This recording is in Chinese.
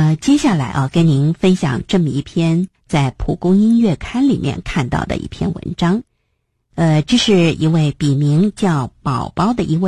接下来跟您分享这么一篇在蒲公英月刊里面看到的一篇文章。这是一位笔名叫宝宝的一位